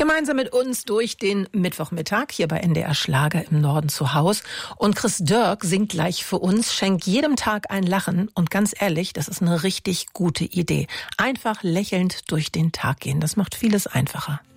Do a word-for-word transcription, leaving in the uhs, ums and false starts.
Gemeinsam mit uns durch den Mittwochmittag hier bei N D R Schlager im Norden zu Haus. Und Chris Dirk singt gleich für uns, schenkt jedem Tag ein Lachen. Und ganz ehrlich, das ist eine richtig gute Idee. Einfach lächelnd durch den Tag gehen, das macht vieles einfacher.